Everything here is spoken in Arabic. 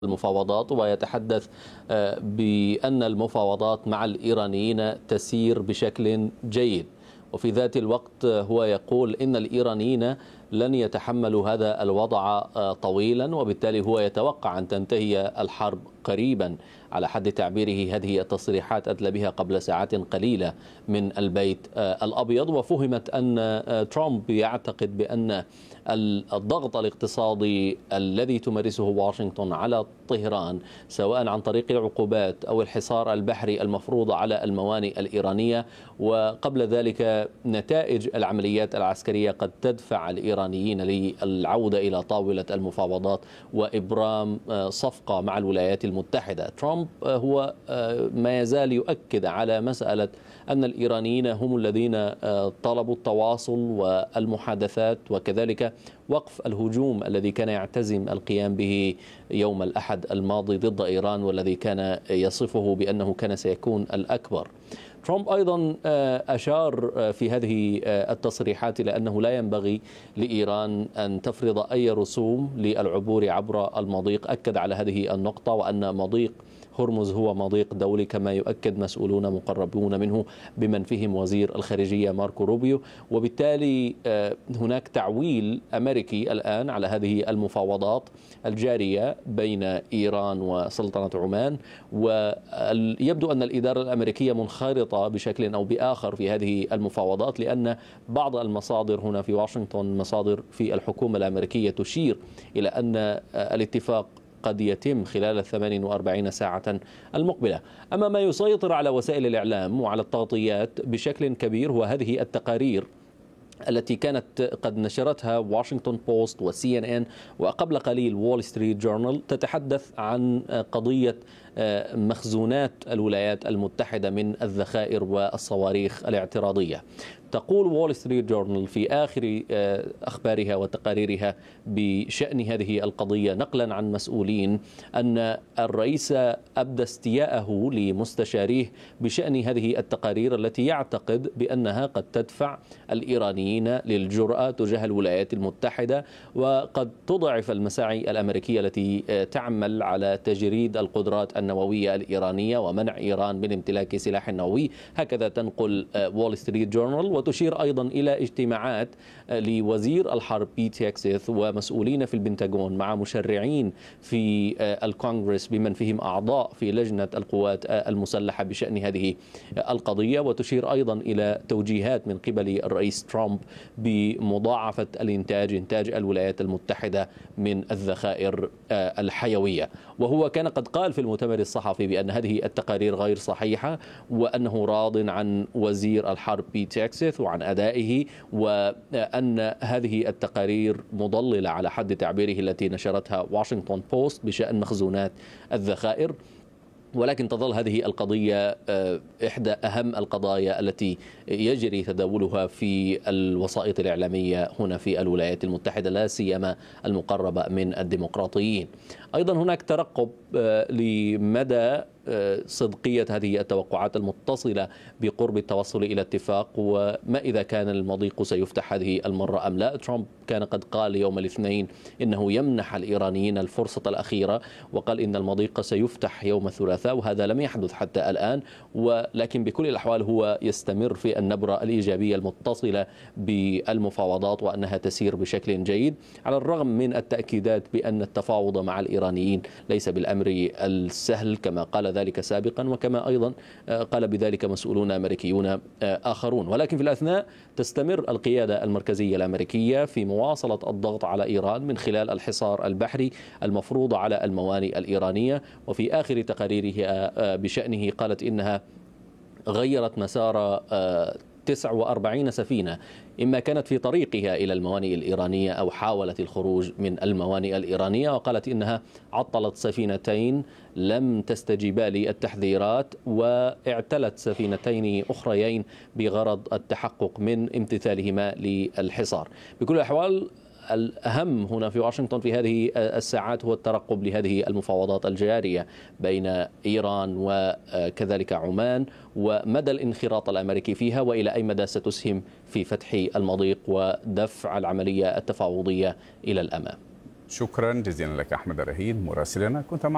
المفاوضات، ويتحدث بأن المفاوضات مع الإيرانيين تسير بشكل جيد. وفي ذات الوقت هو يقول إن الإيرانيين لن يتحملوا هذا الوضع طويلا، وبالتالي هو يتوقع أن تنتهي الحرب قريبا على حد تعبيره. هذه التصريحات أدلى بها قبل ساعات قليلة من البيت الأبيض، وفهمت أن ترامب يعتقد بأن الضغط الاقتصادي الذي تمارسه واشنطن على طهران، سواء عن طريق العقوبات أو الحصار البحري المفروض على الموانئ الإيرانية، وقبل ذلك نتائج العمليات العسكرية، قد تدفع الإيرانيين للعودة إلى طاولة المفاوضات وإبرام صفقة مع الولايات المتحدة. ترامب هو ما يزال يؤكد على مسألة أن الإيرانيين هم الذين طلبوا التواصل والمحادثات، وكذلك وقف الهجوم الذي كان يعتزم القيام به يوم الأحد الماضي ضد إيران، والذي كان يصفه بأنه كان سيكون الأكبر. ترامب أيضا أشار في هذه التصريحات إلى أنه لا ينبغي لإيران أن تفرض أي رسوم للعبور عبر المضيق. أكد على هذه النقطة، وأن مضيق هرمز هو مضيق دولي، كما يؤكد مسؤولون مقربون منه بمن فيهم وزير الخارجية ماركو روبيو. وبالتالي هناك تعويل أمريكي الآن على هذه المفاوضات الجارية بين إيران وسلطنة عمان، ويبدو أن الإدارة الأمريكية منخرطة بشكل أو بآخر في هذه المفاوضات، لأن بعض المصادر هنا في واشنطن، مصادر في الحكومة الأمريكية، تشير إلى أن الاتفاق قد يتم خلال 48 ساعة المقبلة. أما ما يسيطر على وسائل الإعلام وعلى التغطيات بشكل كبير هو هذه التقارير التي كانت قد نشرتها واشنطن بوست وسي ان ان، وقبل قليل وول ستريت جورنال، تتحدث عن قضية مخزونات الولايات المتحدة من الذخائر والصواريخ الاعتراضية. تقول وول ستريت جورنال في آخر أخبارها وتقاريرها بشأن هذه القضية، نقلا عن مسؤولين، أن الرئيس أبدى استياءه لمستشاريه بشأن هذه التقارير التي يعتقد بأنها قد تدفع الإيرانيين للجرأة تجاه الولايات المتحدة، وقد تضعف المساعي الأمريكية التي تعمل على تجريد القدرات النووية الإيرانية ومنع إيران من امتلاك سلاح نووي. هكذا تنقل وول ستريت جورنال، وتشير أيضا إلى اجتماعات لوزير الحرب بيت هيكسيث ومسؤولين في البنتاغون مع مشرعين في الكونغرس بمن فيهم أعضاء في لجنة القوات المسلحة بشأن هذه القضية، وتشير أيضا إلى توجيهات من قبل الرئيس ترامب بمضاعفة إنتاج الولايات المتحدة من الذخائر الحيوية. وهو كان قد قال في المؤتمر الصحفي بأن هذه التقارير غير صحيحة، وأنه راض عن وزير الحرب بيت هيكسيث وعن أدائه، وأن هذه التقارير مضللة على حد تعبيره التي نشرتها واشنطن بوست بشأن مخزونات الذخائر. ولكن تظل هذه القضية إحدى أهم القضايا التي يجري تداولها في الوسائط الإعلامية هنا في الولايات المتحدة، لا سيما المقربة من الديمقراطيين. أيضا هناك ترقب لمدى صدقية هذه التوقعات المتصلة بقرب التوصل إلى اتفاق، وما إذا كان المضيق سيفتح هذه المرة أم لا. ترامب كان قد قال يوم الاثنين إنه يمنح الإيرانيين الفرصة الأخيرة، وقال إن المضيق سيفتح يوم الثلاثاء، وهذا لم يحدث حتى الآن. ولكن بكل الأحوال هو يستمر في النبرة الإيجابية المتصلة بالمفاوضات، وأنها تسير بشكل جيد، على الرغم من التأكيدات بأن التفاوض مع الإيرانيين ليس بالأمر السهل كما قال ذلك سابقا، وكما أيضا قال بذلك مسؤولون أمريكيون آخرون. ولكن في الأثناء تستمر القيادة المركزية الأمريكية في مواصلة الضغط على إيران من خلال الحصار البحري المفروض على الموانئ الإيرانية. وفي آخر تقاريرها بشأنه قالت إنها غيرت مسار 49 سفينة، إما كانت في طريقها إلى الموانئ الإيرانية أو حاولت الخروج من الموانئ الإيرانية. وقالت إنها عطلت سفينتين لم تستجيبا للتحذيرات، واعتلت سفينتين أخريين بغرض التحقق من امتثالهما للحصار. بكل الأحوال الأهم هنا في واشنطن في هذه الساعات هو الترقب لهذه المفاوضات الجارية بين إيران وكذلك عمان، ومدى الانخراط الأمريكي فيها، وإلى أي مدى ستسهم في فتح المضيق ودفع العملية التفاوضية إلى الأمام. شكرا جزيلا لك أحمد الرهيد مراسلنا، كنت مع